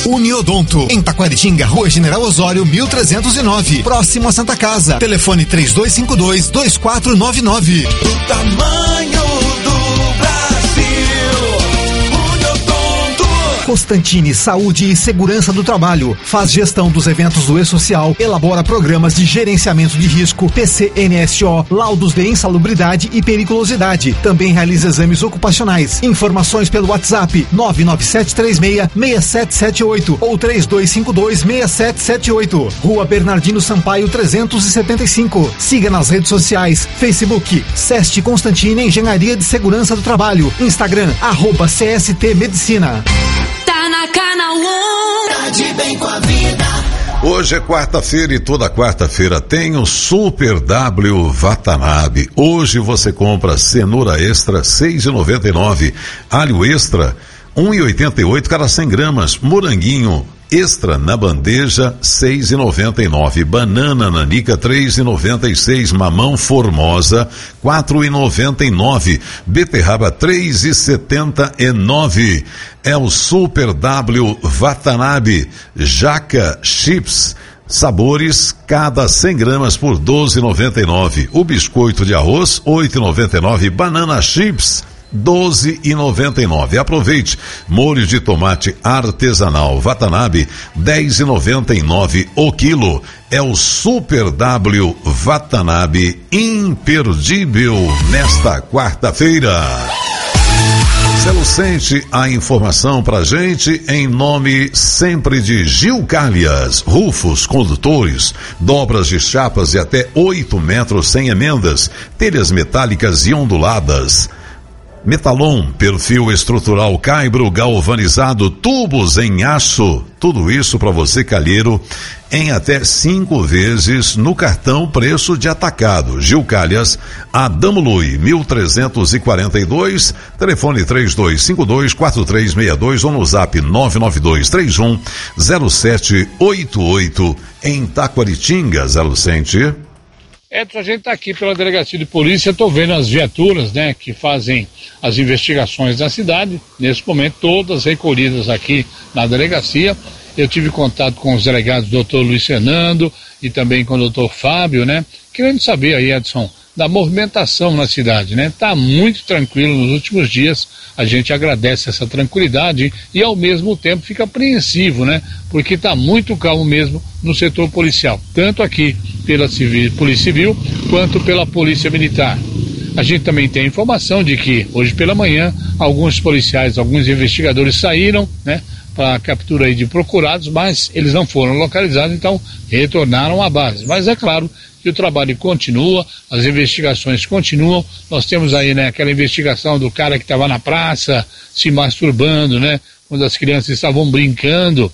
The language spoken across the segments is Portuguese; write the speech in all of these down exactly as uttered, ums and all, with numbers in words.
Uniodonto, em Taquaritinga, Rua General Osório, mil trezentos e nove, próximo a Santa Casa. Telefone três dois cinco dois, dois quatro nove nove. O tamanho do Brasil. Uniodonto. Constantini Saúde e Segurança do Trabalho. Faz gestão dos eventos do E-Social, elabora programas de gerenciamento de risco, P C N S O, laudos de insalubridade e periculosidade. Também realiza exames ocupacionais. Informações pelo WhatsApp nove nove sete três seis, seis sete sete oito ou três dois cinco dois, seis sete sete oito. Rua Bernardino Sampaio trezentos e setenta e cinco. Siga nas redes sociais, Facebook, SEST Constantini Engenharia de Segurança do Trabalho, Instagram, arroba C S T Medicina. Tá na Canal Tá de bem com a vida. Hoje é quarta-feira e toda quarta-feira tem o Super W Watanabe. Hoje você compra cenoura extra seis reais e noventa e nove centavos, alho extra um real e oitenta e oito centavos cada cem gramas, moranguinho extra na bandeja seis reais e noventa e nove centavos, banana nanica três reais e noventa e seis centavos, mamão formosa quatro reais e noventa e nove centavos, beterraba três reais e setenta e nove centavos. É o Super W Watanabe. Jaca chips sabores, cada cem gramas por doze reais e noventa e nove centavos. O biscoito de arroz oito reais e noventa e nove centavos, banana chips doze reais e noventa e nove centavos. Aproveite, molho de tomate artesanal Watanabe dez reais e noventa e nove centavos o quilo. É o Super W Watanabe, imperdível nesta quarta-feira. Celo Sente a informação pra gente em nome sempre de Gil Calhas, Rufos, condutores, dobras de chapas de até oito metros sem emendas, telhas metálicas e onduladas. Metalon, perfil estrutural Caibro galvanizado, tubos em aço, tudo isso para você calheiro em até cinco vezes no cartão preço de atacado. Gil Calhas, Adamo Lui, mil trezentos e quarenta e dois, telefone três dois cinco dois, quatro três seis dois ou no zap nove nove dois três um zero sete oito oito em Taquaritinga, Zé Lucente. Edson, a gente está aqui pela Delegacia de Polícia, estou vendo as viaturas, né, que fazem as investigações na cidade, nesse momento todas recolhidas aqui na delegacia. Eu tive contato com os delegados doutor Luiz Fernando e também com o doutor Fábio, né, querendo saber aí, Edson, da movimentação na cidade, né, tá muito tranquilo nos últimos dias, a gente agradece essa tranquilidade e ao mesmo tempo fica apreensivo, né, porque tá muito calmo mesmo no setor policial, tanto aqui pela civil, Polícia Civil quanto pela Polícia Militar. A gente também tem informação de que hoje pela manhã alguns policiais, alguns investigadores saíram, né, para a captura aí de procurados, mas eles não foram localizados, então retornaram à base. Mas é claro que o trabalho continua, as investigações continuam. Nós temos aí, né, aquela investigação do cara que estava na praça se masturbando, né, quando as crianças estavam brincando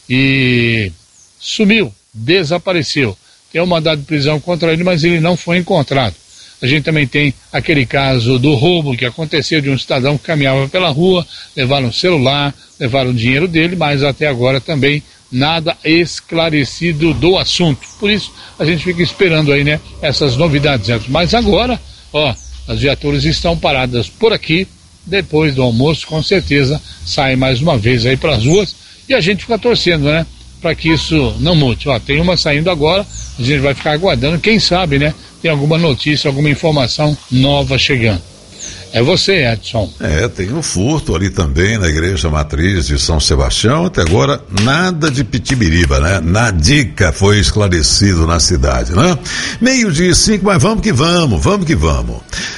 e sumiu, desapareceu. Tem um mandado de prisão contra ele, mas ele não foi encontrado. A gente também tem aquele caso do roubo que aconteceu de um cidadão que caminhava pela rua, levaram o celular, levaram o dinheiro dele, mas até agora também nada esclarecido do assunto. Por isso, a gente fica esperando aí, né, essas novidades. Mas agora, ó, as viaturas estão paradas por aqui, depois do almoço, com certeza, saem mais uma vez aí para as ruas, e a gente fica torcendo, né, para que isso não mude. Ó, tem uma saindo agora, a gente vai ficar aguardando, quem sabe, né, tem alguma notícia, alguma informação nova chegando. É você, Edson. É, tem um furto ali também na Igreja Matriz de São Sebastião. Até agora, nada de pitibiriba, né? Nadica foi esclarecido na cidade, né? Meio-dia e cinco, mas vamos que vamos, vamos que vamos.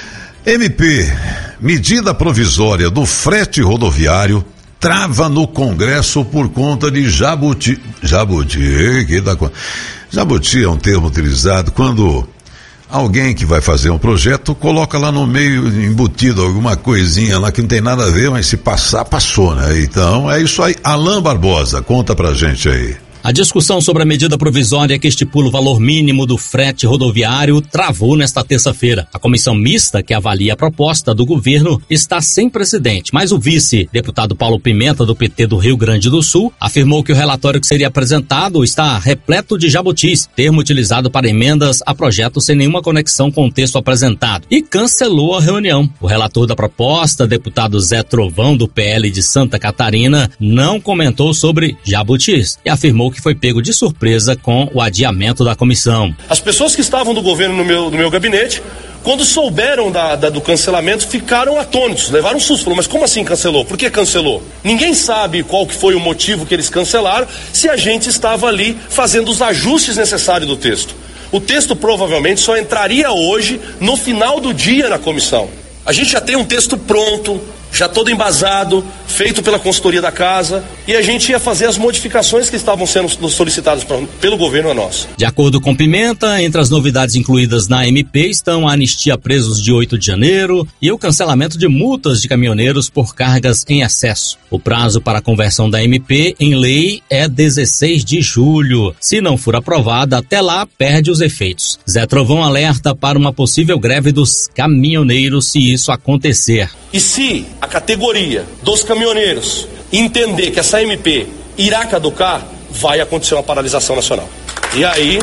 M P, medida provisória do frete rodoviário, trava no Congresso por conta de jabuti. Jabuti, que dá conta. Jabuti é um termo utilizado quando alguém que vai fazer um projeto coloca lá no meio embutido alguma coisinha lá que não tem nada a ver, mas se passar, passou, né? Então é isso aí. Alain Barbosa, conta pra gente aí. A discussão sobre a medida provisória que estipula o valor mínimo do frete rodoviário travou nesta terça-feira. A comissão mista que avalia a proposta do governo está sem precedente, mas o vice, deputado Paulo Pimenta, do P T do Rio Grande do Sul, afirmou que o relatório que seria apresentado está repleto de jabutis, termo utilizado para emendas a projetos sem nenhuma conexão com o texto apresentado, e cancelou a reunião. O relator da proposta, deputado Zé Trovão, do P L de Santa Catarina, não comentou sobre jabutis e afirmou que foi pego de surpresa com o adiamento da comissão. As pessoas que estavam do governo no meu, no meu gabinete, quando souberam da, da, do cancelamento, ficaram atônitos, levaram um susto. Falaram, mas como assim cancelou? Por que cancelou? Ninguém sabe qual que foi o motivo que eles cancelaram, se a gente estava ali fazendo os ajustes necessários do texto. O texto provavelmente só entraria hoje, no final do dia, na comissão. A gente já tem um texto pronto, já todo embasado, feito pela consultoria da casa, e a gente ia fazer as modificações que estavam sendo solicitadas pra, pelo governo a nós. De acordo com Pimenta, entre as novidades incluídas na M P estão a anistia a presos de oito de janeiro e o cancelamento de multas de caminhoneiros por cargas em excesso. O prazo para a conversão da M P em lei é dezesseis de julho. Se não for aprovada, até lá perde os efeitos. Zé Trovão alerta para uma possível greve dos caminhoneiros se isso acontecer. E se a categoria dos caminhoneiros entender que essa M P irá caducar, vai acontecer uma paralisação nacional. E aí,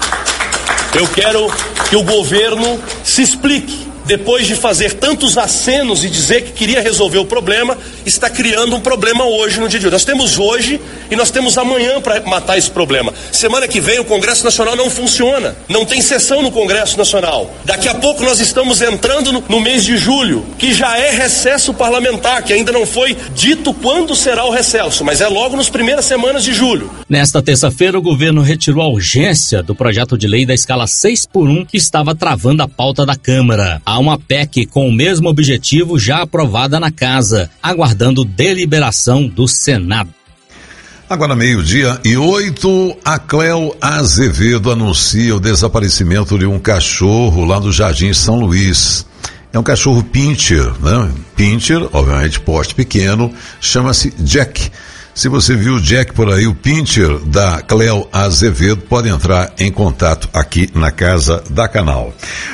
eu quero que o governo se explique. Depois de fazer tantos acenos e dizer que queria resolver o problema, está criando um problema hoje no dia de hoje. Nós temos hoje e nós temos amanhã para matar esse problema. Semana que vem o Congresso Nacional não funciona. Não tem sessão no Congresso Nacional. Daqui a pouco nós estamos entrando no, no mês de julho, que já é recesso parlamentar, que ainda não foi dito quando será o recesso, mas é logo nas primeiras semanas de julho. Nesta terça-feira, o governo retirou a urgência do projeto de lei da escala seis por um que estava travando a pauta da Câmara. A uma P E C com o mesmo objetivo já aprovada na casa, aguardando deliberação do Senado. Agora meio-dia e oito, a Cléo Azevedo anuncia o desaparecimento de um cachorro lá do Jardim São Luís. É um cachorro pincher, né? Pincher, obviamente porte pequeno, chama-se Jack. Se você viu o Jack por aí, o pincher da Cléo Azevedo, pode entrar em contato aqui na Casa da Canal.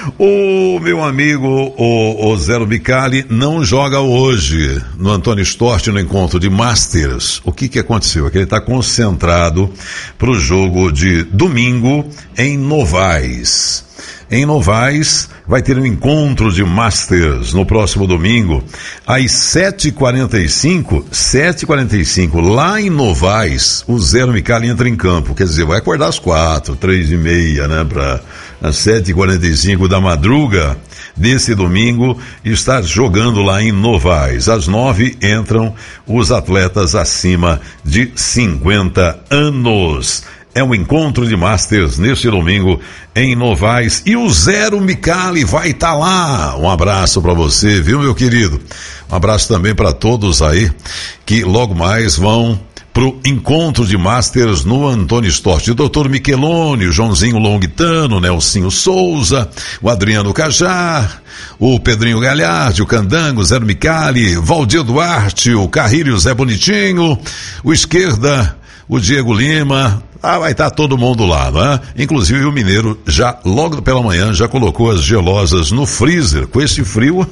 O meu amigo, o, o Zero Bicali, não joga hoje no Antônio Storti no encontro de Masters. O que que aconteceu? É que ele está concentrado para o jogo de domingo em Novaes. Em Novaes vai ter um encontro de Masters no próximo domingo, às sete e quarenta e cinco, sete e quarenta e cinco, lá em Novaes, o Zero Micali entra em campo, quer dizer, vai acordar às quatro, três e meia, né, para às sete e quarenta e cinco da madruga desse domingo, estar jogando lá em Novaes. Às nove entram os atletas acima de cinquenta anos. É um encontro de Masters neste domingo em Novaes e o Zero Micali vai estar tá lá. Um abraço para você, viu, meu querido? Um abraço também para todos aí que logo mais vão pro encontro de Masters no Antônio Storti. O doutor Micheloni, o Joãozinho Longitano, Nelsinho Souza, o Adriano Cajar, o Pedrinho Galhardi, o Candango, o Zero Micali, Valdir Duarte, o Carrilho, o Zé Bonitinho, o Esquerda, o Diego Lima. Ah, vai estar todo mundo lá, né? Inclusive o Mineiro já, logo pela manhã, já colocou as gelosas no freezer, com esse frio,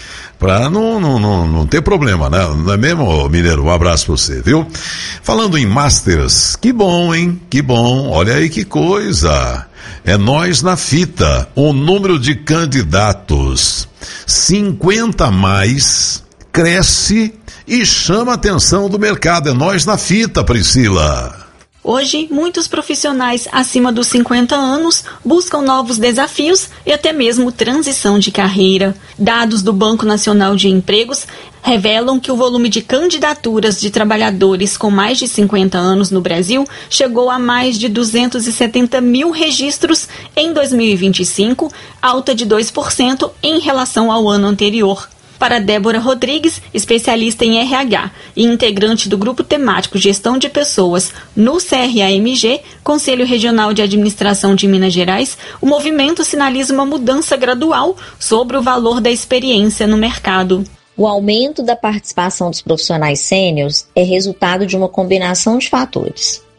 pra não, não, não, não ter problema, né? Não é mesmo, Mineiro? Um abraço pra você, viu? Falando em Masters, que bom, hein? Que bom, olha aí que coisa. É nós na fita, o número de candidatos, cinquenta a mais, cresce e chama a atenção do mercado. É nós na fita, Priscila. Hoje, muitos profissionais acima dos cinquenta anos buscam novos desafios e até mesmo transição de carreira. Dados do Banco Nacional de Empregos revelam que o volume de candidaturas de trabalhadores com mais de cinquenta anos no Brasil chegou a mais de duzentos e setenta mil registros em dois mil e vinte e cinco, alta de dois por cento em relação ao ano anterior. Para Débora Rodrigues, especialista em R H e integrante do Grupo Temático Gestão de Pessoas no C R A M G, Conselho Regional de Administração de Minas Gerais, o movimento sinaliza uma mudança gradual sobre o valor da experiência no mercado. O aumento da participação dos profissionais sêniores é resultado de uma combinação de fatores.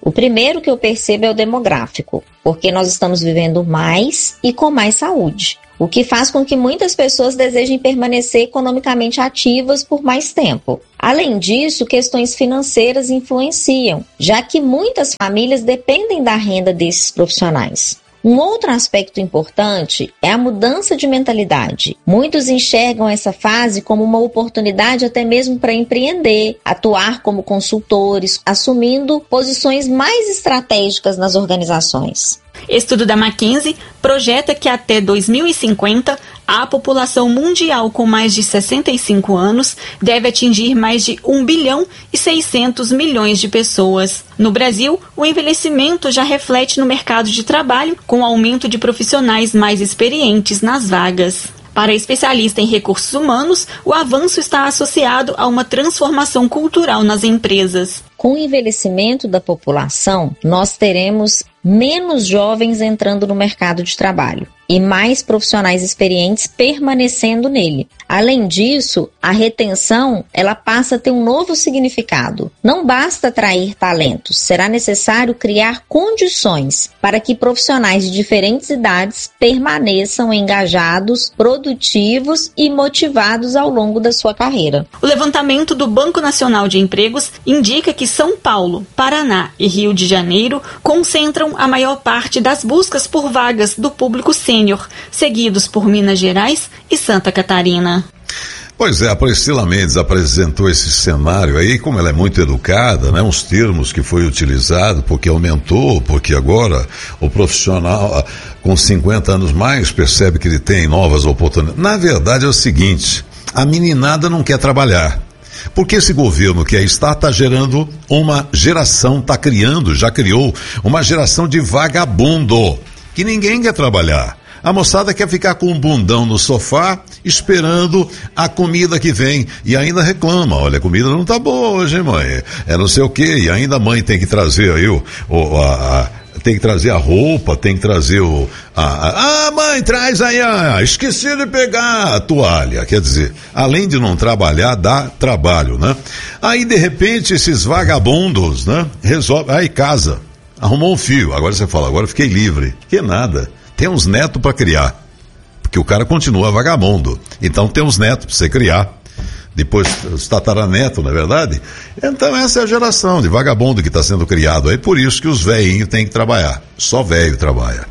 O primeiro que eu percebo é o demográfico, porque nós estamos vivendo mais e com mais saúde, o que faz com que muitas pessoas desejem permanecer economicamente ativas por mais tempo. Além disso, questões financeiras influenciam, já que muitas famílias dependem da renda desses profissionais. Um outro aspecto importante é a mudança de mentalidade. Muitos enxergam essa fase como uma oportunidade até mesmo para empreender, atuar como consultores, assumindo posições mais estratégicas nas organizações. Estudo da McKinsey projeta que até dois mil e cinquenta, a população mundial com mais de sessenta e cinco anos deve atingir mais de um bilhão e seiscentos milhões de pessoas. No Brasil, o envelhecimento já reflete no mercado de trabalho, com o aumento de profissionais mais experientes nas vagas. Para a especialista em recursos humanos, o avanço está associado a uma transformação cultural nas empresas. Com o envelhecimento da população, nós teremos menos jovens entrando no mercado de trabalho e mais profissionais experientes permanecendo nele. Além disso, a retenção ela passa a ter um novo significado. Não basta atrair talentos, será necessário criar condições para que profissionais de diferentes idades permaneçam engajados, produtivos e motivados ao longo da sua carreira. O levantamento do Banco Nacional de Empregos indica que São Paulo, Paraná e Rio de Janeiro concentram a maior parte das buscas por vagas do público sênior, seguidos por Minas Gerais e Santa Catarina. Pois é, a Priscila Mendes apresentou esse cenário aí, como ela é muito educada, né? Uns termos que foi utilizado, porque aumentou, porque agora o profissional com cinquenta anos mais percebe que ele tem novas oportunidades. Na verdade é o seguinte, a meninada não quer trabalhar. Porque esse governo que aí está, está gerando uma geração, está criando, já criou, uma geração de vagabundo, que ninguém quer trabalhar. A moçada quer ficar com um bundão no sofá, esperando a comida que vem, e ainda reclama, olha, a comida não tá boa hoje, hein, mãe? É não sei o quê, e ainda a mãe tem que trazer aí o... o a, a tem que trazer a roupa, tem que trazer o... A, a, ah, mãe, traz aí, a, esqueci de pegar a toalha. Quer dizer, além de não trabalhar, dá trabalho, né? Aí, de repente, esses vagabundos, né? Resolve, aí casa, arrumou um fio. Agora você fala, agora eu fiquei livre. Que nada, tem uns netos para criar. Porque o cara continua vagabundo. Então tem uns netos para você criar. Depois os tataranetos, não é verdade? Então essa é a geração de vagabundo que está sendo criado aí, por isso que os velhinhos têm que trabalhar, só velho trabalha.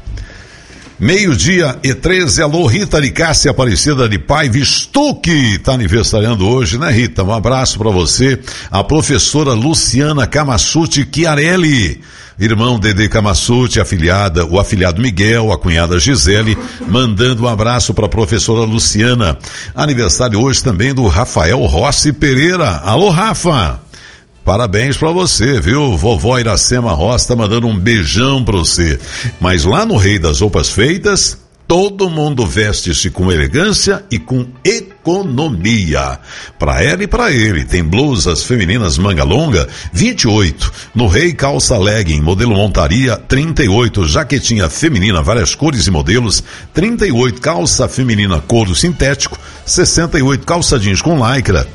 Meio-dia e treze, alô Rita de Cássia Aparecida de Paiva Stuck, tá aniversariando hoje, né Rita? Um abraço para você, a professora Luciana Camassuti Chiarelli, irmão Dedê Camassuti, afilhada, o afilhado Miguel, a cunhada Gisele, mandando um abraço para a professora Luciana. Aniversário hoje também do Rafael Rossi Pereira. Alô, Rafa! Parabéns pra você, viu? Vovó Iracema Rossi tá mandando um beijão pra você. Mas lá no Rei das Roupas Feitas, todo mundo veste-se com elegância e com economia. Para ela e para ele. Tem blusas femininas manga longa, vinte e oito. No Rei, calça legging, modelo montaria, trinta e oito. Jaquetinha feminina, várias cores e modelos, trinta e oito. Calça feminina couro sintético, sessenta e oito. Calça jeans com lycra,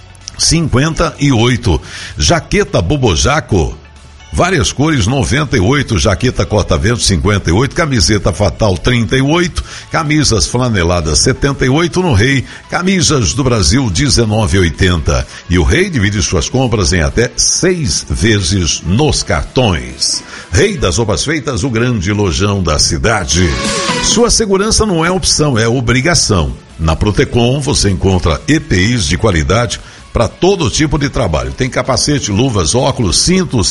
cinquenta e oito. Jaqueta bobojaco, várias cores, noventa e oito. Jaqueta corta-vento, cinquenta e oito. Camiseta fatal, trinta e oito. Camisas flaneladas, setenta e oito. No Rei, camisas do Brasil, dezenove e oitenta. E o Rei divide suas compras em até seis vezes nos cartões. Rei das Roupas Feitas, o grande lojão da cidade. Sua segurança não é opção, é obrigação. Na Protecon você encontra E P Is de qualidade para todo tipo de trabalho. Tem capacete, luvas, óculos, cintos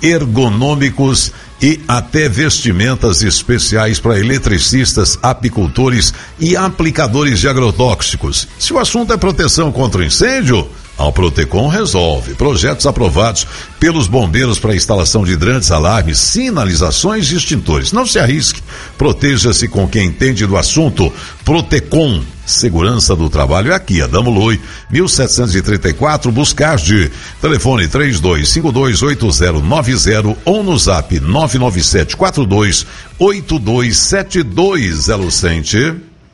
ergonômicos e até vestimentas especiais para eletricistas, apicultores e aplicadores de agrotóxicos. Se o assunto é proteção contra o incêndio, a Protecon resolve. Projetos aprovados pelos bombeiros para instalação de hidrantes, alarmes, sinalizações e extintores. Não se arrisque, proteja-se com quem entende do assunto. Protecon, segurança do trabalho é aqui, Adamo Lui, mil setecentos e trinta e quatro, Buscardi. Telefone três dois cinco dois oito zero nove zero ou no zap nove nove sete quatro dois oito dois sete dois. Zé Lucente.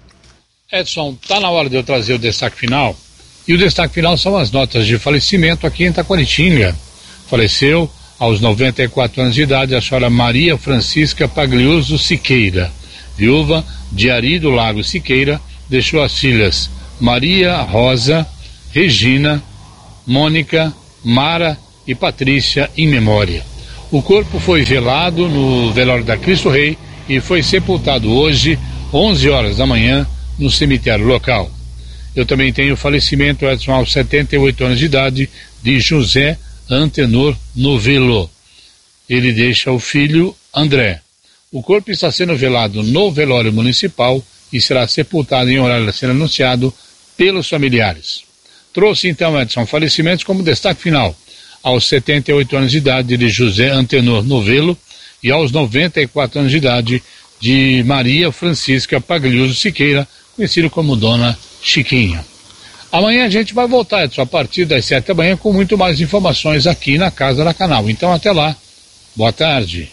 Edson, tá na hora de eu trazer o destaque final. E o destaque final são as notas de falecimento aqui em Taquaritinga. Faleceu Aos noventa e quatro anos de idade, a senhora Maria Francisca Pagliuso Siqueira, viúva de Ari do Lago Siqueira, deixou as filhas Maria Rosa, Regina, Mônica, Mara e Patrícia em memória. O corpo foi velado no velório da Cristo Rei e foi sepultado hoje, onze horas da manhã, no cemitério local. Eu também tenho o falecimento, Edson, aos setenta e oito anos de idade, de José Antenor Novelo. Ele deixa o filho André. O corpo está sendo velado no velório municipal e será sepultado em horário a ser anunciado pelos familiares. Trouxe então, Edson, falecimentos como destaque final. Aos setenta e oito anos de idade de José Antenor Novelo e aos noventa e quatro anos de idade de Maria Francisca Pagliuso Siqueira, conhecido como Dona Chiquinha. Amanhã a gente vai voltar, Edson, a partir das sete da manhã com muito mais informações aqui na Casa da Canal. Então até lá. Boa tarde.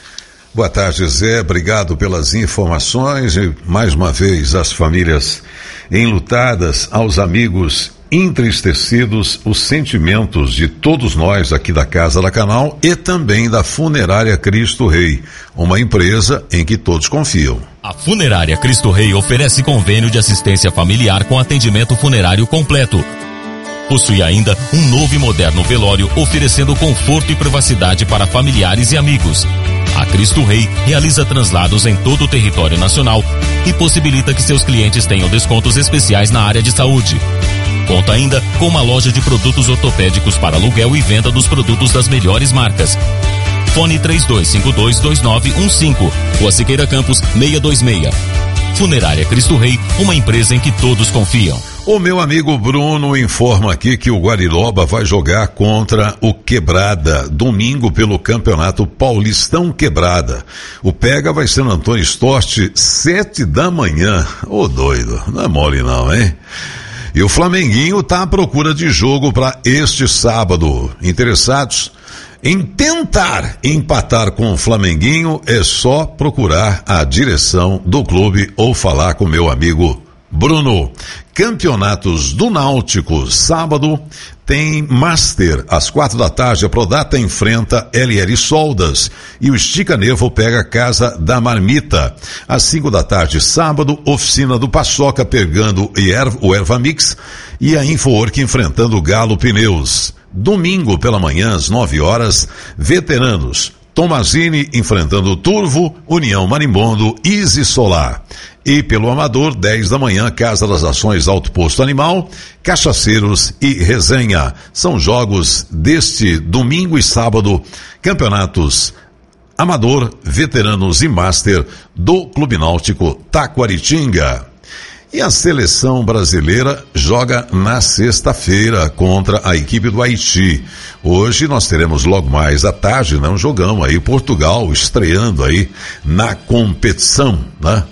Boa tarde, Zé. Obrigado pelas informações e mais uma vez às famílias enlutadas, aos amigos entristecidos, os sentimentos de todos nós aqui da Casa da Canal e também da Funerária Cristo Rei, uma empresa em que todos confiam. A Funerária Cristo Rei oferece convênio de assistência familiar com atendimento funerário completo. Possui ainda um novo e moderno velório, oferecendo conforto e privacidade para familiares e amigos. A Cristo Rei realiza translados em todo o território nacional e possibilita que seus clientes tenham descontos especiais na área de saúde. Conta ainda com uma loja de produtos ortopédicos para aluguel e venda dos produtos das melhores marcas. Fone três dois cinco dois, dois nove um cinco, Rua Siqueira Campos, seiscentos e vinte e seis. Funerária Cristo Rei, uma empresa em que todos confiam. O meu amigo Bruno informa aqui que o Guariloba vai jogar contra o Quebrada, domingo pelo Campeonato Paulistão Quebrada. O pega vai ser no Antônio Storti, sete da manhã. Ô doido, não é mole não, hein? E o Flamenguinho tá à procura de jogo para este sábado. Interessados em tentar empatar com o Flamenguinho, é só procurar a direção do clube ou falar com meu amigo Bruno. Campeonatos do Náutico, sábado tem Master, às quatro da tarde a Prodata enfrenta L L Soldas e o Estica Nevo pega a Casa da Marmita. Às cinco da tarde, sábado, Oficina do Paçoca pegando o Erva Mix e a Infowork enfrentando o Galo Pneus. Domingo pela manhã, às nove horas, Veteranos, Tomazini enfrentando o Turvo, União Marimbondo, Easy Solar. E pelo Amador, dez da manhã, Casa das Ações Alto Posto Animal, Cachaceiros e Resenha. São jogos deste domingo e sábado, campeonatos Amador, Veteranos e Master do Clube Náutico Taquaritinga. E a seleção brasileira joga na sexta-feira contra a equipe do Haiti. Hoje nós teremos logo mais à tarde, né, um jogão aí, Portugal estreando aí na competição, né?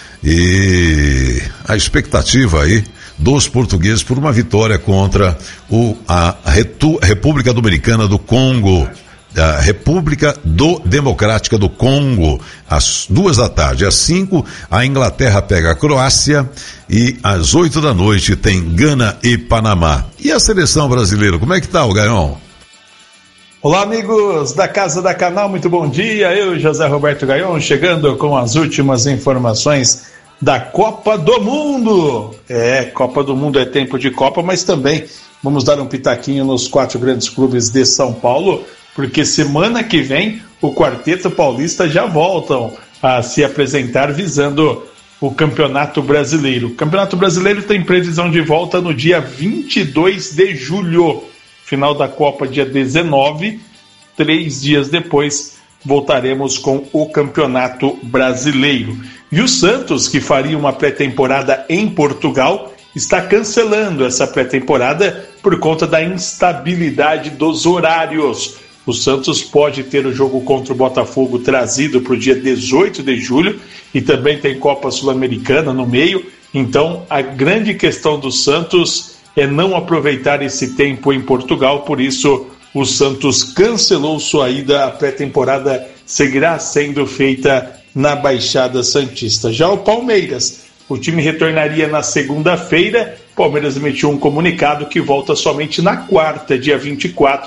E a expectativa aí dos portugueses por uma vitória contra o, a Retu, República Dominicana do Congo. A República do Democrática do Congo, às duas da tarde. Às cinco, a Inglaterra pega a Croácia e às oito da noite tem Gana e Panamá. E a seleção brasileira, como é que tá, o Gaion? Olá, amigos da Casa da Canal, muito bom dia. Eu, José Roberto Gaion, chegando com as últimas informações da Copa do Mundo. É, Copa do Mundo é tempo de Copa, mas também vamos dar um pitaquinho nos quatro grandes clubes de São Paulo, porque semana que vem o Quarteto Paulista já voltam a se apresentar visando o Campeonato Brasileiro. O Campeonato Brasileiro tem previsão de volta no dia vinte e dois de julho, final da Copa dia dezenove, três dias depois voltaremos com o Campeonato Brasileiro. E o Santos, que faria uma pré-temporada em Portugal, está cancelando essa pré-temporada por conta da instabilidade dos horários. O Santos pode ter o jogo contra o Botafogo trazido para o dia dezoito de julho e também tem Copa Sul-Americana no meio. Então, a grande questão do Santos é não aproveitar esse tempo em Portugal. Por isso, o Santos cancelou sua ida. A pré-temporada seguirá sendo feita na Baixada Santista. Já o Palmeiras, o time retornaria na segunda-feira. O Palmeiras emitiu um comunicado que volta somente na quarta, dia vinte e quatro,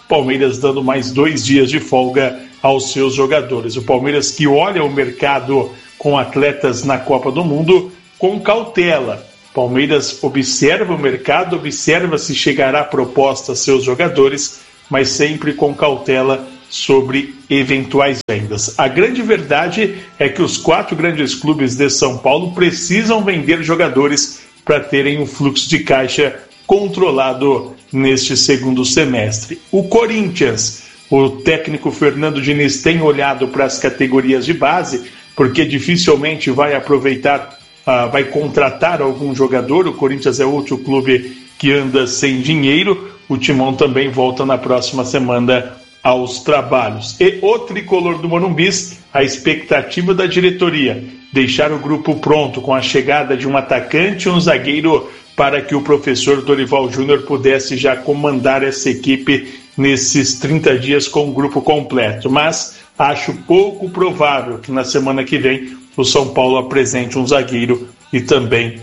Palmeiras dando mais dois dias de folga aos seus jogadores. O Palmeiras que olha o mercado com atletas na Copa do Mundo com cautela. Palmeiras observa o mercado, observa se chegará proposta a seus jogadores, mas sempre com cautela sobre eventuais vendas. A grande verdade é que os quatro grandes clubes de São Paulo precisam vender jogadores para terem um fluxo de caixa controlado neste segundo semestre. O Corinthians, o técnico Fernando Diniz tem olhado para as categorias de base, porque dificilmente vai aproveitar, uh, vai contratar algum jogador. O Corinthians é outro clube que anda sem dinheiro. O Timão também volta na próxima semana aos trabalhos. E o tricolor do Morumbis, a expectativa da diretoria, deixar o grupo pronto com a chegada de um atacante e um zagueiro para que o professor Dorival Júnior pudesse já comandar essa equipe nesses trinta dias com o grupo completo. Mas acho pouco provável que na semana que vem o São Paulo apresente um zagueiro e também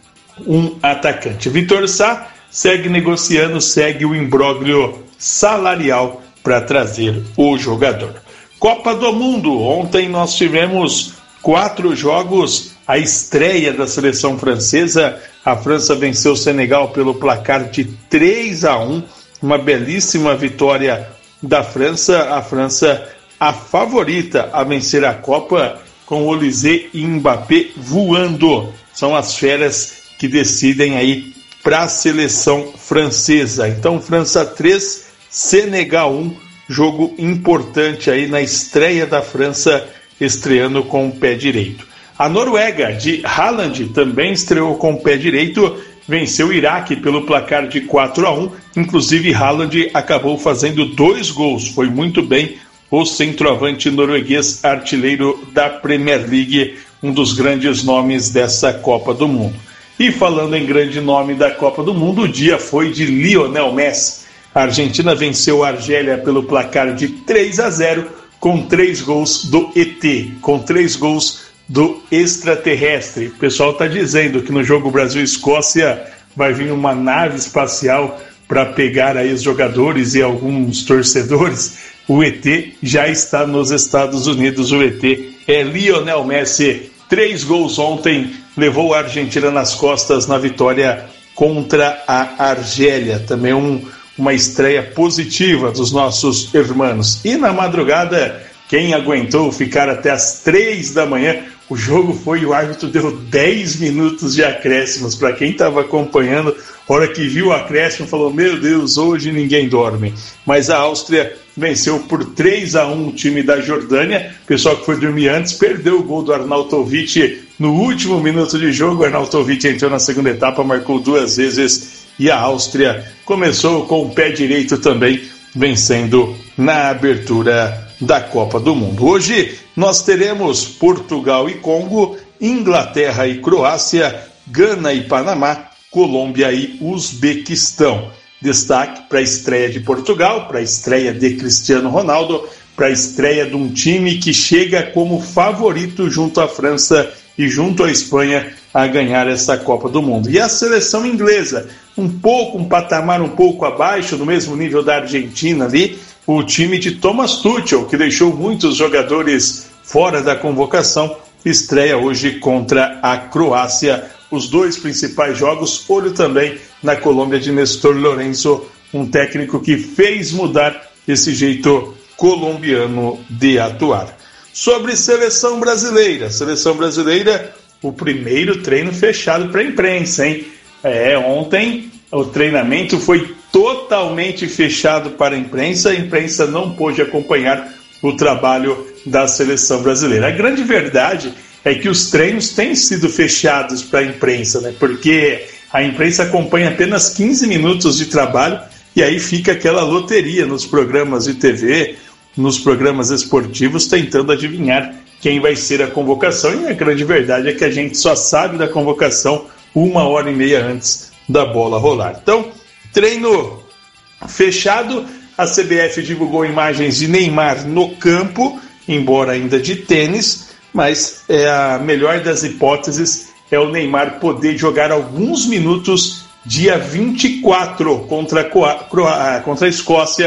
um atacante. Vitor Sá segue negociando, segue o imbróglio salarial para trazer o jogador. Copa do Mundo. Ontem nós tivemos quatro jogos, a estreia da seleção francesa. A França venceu o Senegal pelo placar de três a um, uma belíssima vitória da França. A França, a favorita a vencer a Copa, com Olysée e Mbappé voando. São as feras que decidem aí para a seleção francesa. Então, França três, Senegal um, jogo importante aí na estreia da França, estreando com o pé direito. A Noruega, de Haaland, também estreou com o pé direito, venceu o Iraque pelo placar de quatro a um, inclusive Haaland acabou fazendo dois gols, foi muito bem o centroavante norueguês, artilheiro da Premier League, um dos grandes nomes dessa Copa do Mundo. E falando em grande nome da Copa do Mundo, o dia foi de Lionel Messi. A Argentina venceu a Argélia pelo placar de três a zero, com três gols do E T, com três gols do extraterrestre. O pessoal está dizendo que no jogo Brasil-Escócia vai vir uma nave espacial para pegar aí os jogadores e alguns torcedores. O E T já está nos Estados Unidos. O E T é Lionel Messi. Três gols ontem, levou a Argentina nas costas na vitória contra a Argélia. Também um, uma estreia positiva dos nossos irmãos. E na madrugada, quem aguentou ficar até as três da manhã, o jogo foi, o árbitro deu dez minutos de acréscimos. Para quem estava acompanhando, a hora que viu o acréscimo, falou, meu Deus, hoje ninguém dorme. Mas a Áustria venceu por três a um o time da Jordânia. O pessoal que foi dormir antes perdeu o gol do Arnautovic no último minuto de jogo. O Arnautovic entrou na segunda etapa, marcou duas vezes, e a Áustria começou com o pé direito também, vencendo na abertura da Copa do Mundo. Hoje nós teremos Portugal e Congo, Inglaterra e Croácia, Gana e Panamá, Colômbia e Uzbequistão. Destaque para a estreia de Portugal, para a estreia de Cristiano Ronaldo, para a estreia de um time que chega como favorito junto à França e junto à Espanha a ganhar essa Copa do Mundo. E a seleção inglesa, um pouco, um patamar um pouco abaixo, no mesmo nível da Argentina ali, o time de Thomas Tuchel, que deixou muitos jogadores fora da convocação, estreia hoje contra a Croácia. Os dois principais jogos, olho também na Colômbia de Néstor Lorenzo, um técnico que fez mudar esse jeito colombiano de atuar. Sobre seleção brasileira, seleção brasileira, o primeiro treino fechado para a imprensa, hein? É, ontem o treinamento foi totalmente fechado para a imprensa, a imprensa não pôde acompanhar o trabalho da seleção brasileira. A grande verdade é que os treinos têm sido fechados para a imprensa, né? Porque a imprensa acompanha apenas quinze minutos de trabalho e aí fica aquela loteria nos programas de T V, nos programas esportivos, tentando adivinhar quem vai ser a convocação. E a grande verdade é que a gente só sabe da convocação uma hora e meia antes da bola rolar. Então, treino fechado, a C B F divulgou imagens de Neymar no campo, embora ainda de tênis, mas é a melhor das hipóteses é o Neymar poder jogar alguns minutos dia vinte e quatro contra a, Croá- contra a Escócia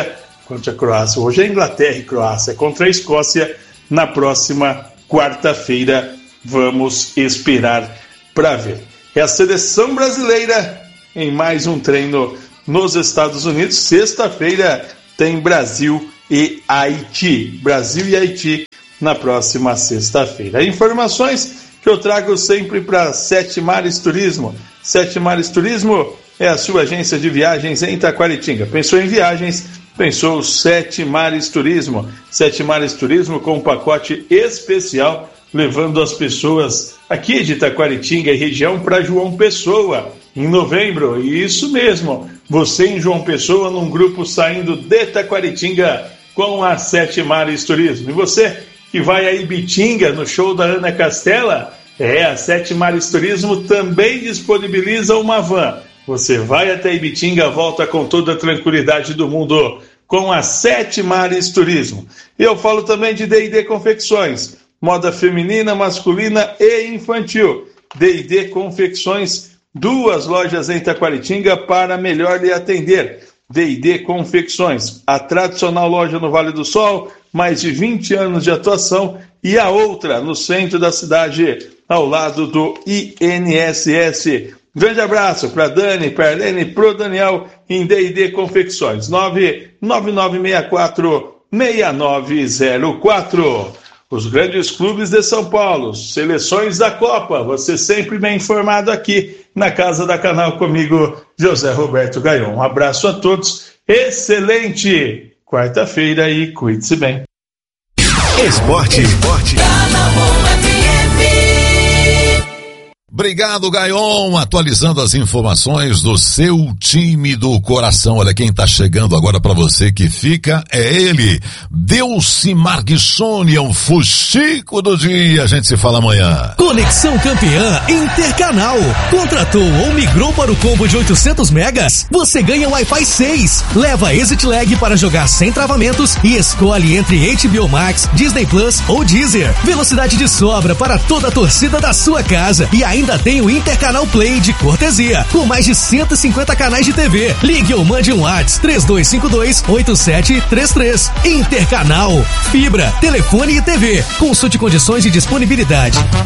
contra a Croácia. Hoje é Inglaterra e Croácia contra a Escócia na próxima quarta-feira. Vamos esperar para ver. É a seleção brasileira em mais um treino nos Estados Unidos. Sexta-feira tem Brasil e Haiti. Brasil e Haiti na próxima sexta-feira. Informações que eu trago sempre para Sete Mares Turismo. Sete Mares Turismo é a sua agência de viagens em Taquaritinga. Pensou em viagens? Pensou Sete Mares Turismo. Sete Mares Turismo com um pacote especial, levando as pessoas aqui de Taquaritinga e região para João Pessoa, em novembro. Isso mesmo, você em João Pessoa, num grupo saindo de Taquaritinga com a Sete Mares Turismo. E você que vai a Ibitinga, no show da Ana Castela, é, a Sete Mares Turismo também disponibiliza uma van. Você vai até Ibitinga, volta com toda a tranquilidade do mundo com a Sete Mares Turismo. E eu falo também de D e D Confecções, moda feminina, masculina e infantil. D e D Confecções, duas lojas em Taquaritinga para melhor lhe atender. D e D Confecções, a tradicional loja no Vale do Sol, mais de vinte anos de atuação, e a outra no centro da cidade, ao lado do I N S S. Grande abraço para Dani, para Helene, para o Daniel em D e D Confecções. nove nove nove seis quatro seis nove zero quatro. Os grandes clubes de São Paulo, seleções da Copa, você sempre bem informado aqui na Casa da Canal comigo, José Roberto Gaion. Um abraço a todos, excelente quarta-feira e cuide-se bem. Esporte. Esporte. Obrigado, Gaion, atualizando as informações do seu time do coração. Olha quem tá chegando agora para você que fica, é ele, Delcimar Guissoni, é um fuxico do dia. A gente se fala amanhã. Conexão Campeã Intercanal. Contratou ou migrou para o combo de oitocentos megas? Você ganha Wi-Fi seis. Leva Exit Lag para jogar sem travamentos e escolhe entre H B O Max, Disney Plus ou Deezer. Velocidade de sobra para toda a torcida da sua casa. E ainda tem o Intercanal Play de cortesia, com mais de cento e cinquenta canais de T V. Ligue ou mande um WhatsApp três dois cinco dois oito sete três três. Intercanal, fibra, telefone e T V. Consulte condições e disponibilidade.